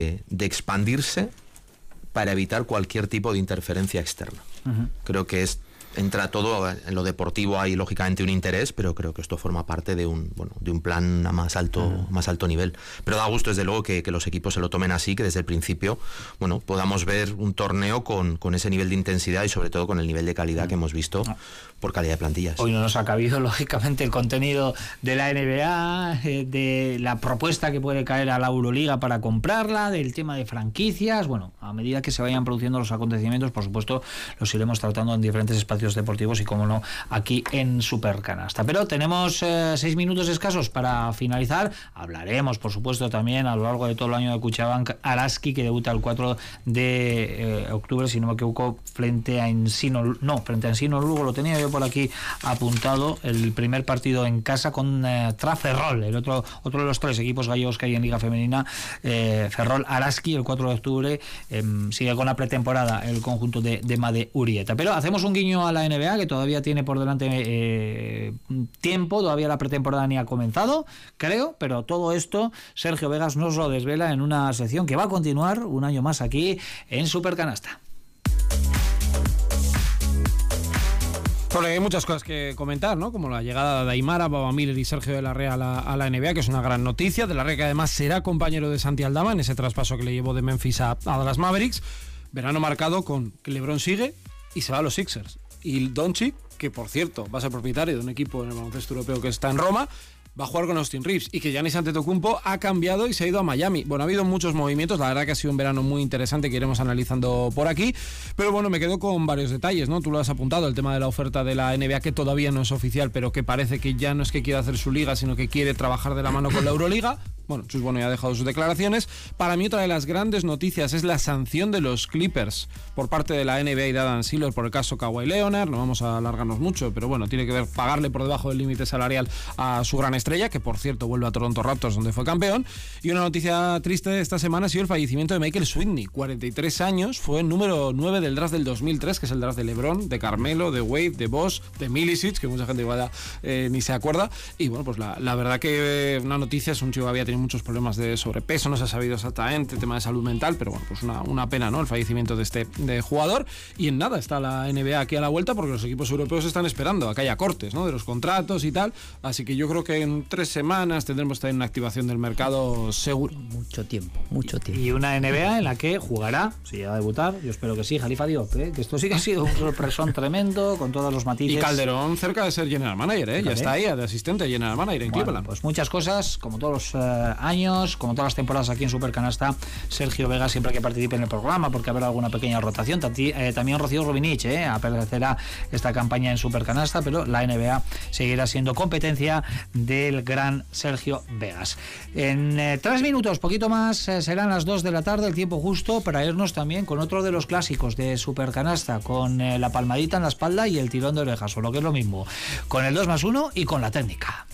de expandirse para evitar cualquier tipo de interferencia externa. Creo que entra todo en lo deportivo, hay lógicamente un interés, pero creo que esto forma parte de un plan a más alto nivel. Pero da gusto desde luego que los equipos se lo tomen así, que desde el principio podamos ver un torneo con ese nivel de intensidad y sobre todo con el nivel de calidad que hemos visto por calidad de plantillas. Hoy no nos ha cabido lógicamente el contenido de la NBA, de la propuesta que puede caer a la Euroliga para comprarla, del tema de franquicias. Bueno, a medida que se vayan produciendo los acontecimientos, por supuesto, los iremos tratando en diferentes espacios deportivos y, como no, aquí en Supercanasta. Pero tenemos 6 minutos escasos para finalizar. Hablaremos, por supuesto, también a lo largo de todo el año de Kutxabank Araski, que debuta el 4 de octubre, si no me equivoco, frente a Ensino Lugo. Lo tenía yo por aquí apuntado, el primer partido en casa con Ferrol, el otro de los 3 equipos gallegos que hay en Liga Femenina. Ferrol Araski, el 4 de octubre. Sigue con la pretemporada el conjunto de Made Urieta. Pero hacemos un guiño a la NBA, que todavía tiene por delante tiempo, todavía la pretemporada ni ha comenzado, creo, pero todo esto Sergio Vegas nos lo desvela en una sección que va a continuar un año más aquí en Supercanasta. Bueno, hay muchas cosas que comentar, ¿no? Como la llegada de Aimara, Baba Miller y Sergio de la Rea a la NBA, que es una gran noticia. De la Rea, que además será compañero de Santi Aldama en ese traspaso que le llevó de Memphis a Dallas Mavericks. Verano marcado con que LeBron sigue y se va a los Sixers. Y Doncic, que por cierto va a ser propietario de un equipo en el baloncesto europeo que está en Roma, va a jugar con Austin Reeves, y que Giannis Antetokounmpo ha cambiado y se ha ido a Miami. Bueno, ha habido muchos movimientos, la verdad que ha sido un verano muy interesante que iremos analizando por aquí, pero bueno, me quedo con varios detalles, ¿no? Tú lo has apuntado, el tema de la oferta de la NBA, que todavía no es oficial, pero que parece que ya no es que quiera hacer su liga, sino que quiere trabajar de la mano con la Euroliga. Bueno, Chus Bono ya ha dejado sus declaraciones. Para mí, otra de las grandes noticias es la sanción de los Clippers por parte de la NBA y de Adam Silver por el caso Kawhi Leonard. No vamos a alargarnos mucho, pero bueno, tiene que ver pagarle por debajo del límite salarial a su gran estrella, que por cierto vuelve a Toronto Raptors, donde fue campeón. Y una noticia triste de esta semana ha sido el fallecimiento de Michael Sweeney, 43 años, fue el número 9 del draft del 2003, que es el draft de LeBron, de Carmelo, de Wade, de Bosh, de Milicic, que mucha gente igual ni se acuerda. Y bueno, pues la verdad que una noticia, es un chico que había tenido muchos problemas de sobrepeso, no se ha sabido exactamente, tema de salud mental, pero bueno, pues una pena, ¿no? El fallecimiento de este jugador. Y en nada está la NBA aquí a la vuelta, porque los equipos europeos están esperando a que haya cortes, ¿no? De los contratos y tal, así que yo creo que en 3 semanas tendremos también una activación del mercado seguro. Mucho tiempo. Y una NBA en la que jugará, si llega a debutar, yo espero que sí, Jalifa Diop, que esto sí que ha sido un sorpresón tremendo, con todos los matices. Y Calderón cerca de ser general manager, ya está ahí, de asistente general manager en Cleveland. Pues muchas cosas, como todos los años, como todas las temporadas aquí en Supercanasta. Sergio Vega, siempre que participe en el programa, porque habrá alguna pequeña rotación. También Rocío Rubinich aparecerá esta campaña en Supercanasta, pero la NBA seguirá siendo competencia del gran Sergio Vegas. En 3 minutos, poquito más, serán las 2 de la tarde, el tiempo justo para irnos también con otro de los clásicos de Supercanasta, con la palmadita en la espalda y el tirón de orejas, o lo que es lo mismo, con el 2+1 y con la técnica.